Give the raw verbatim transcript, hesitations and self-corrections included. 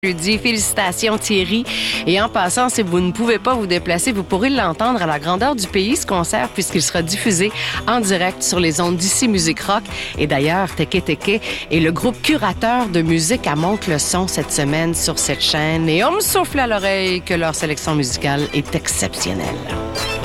Jeudi. Félicitations Thierry. Et en passant, si vous ne pouvez pas vous déplacer, vous pourrez l'entendre à la grandeur du pays, ce concert, puisqu'il sera diffusé en direct sur les ondes d'ici Musique Rock. Et d'ailleurs, Teke Teke est le groupe curateur de musique à Monte-le-Son cette semaine sur cette chaîne. Et on me souffle à l'oreille que leur sélection musicale est exceptionnelle.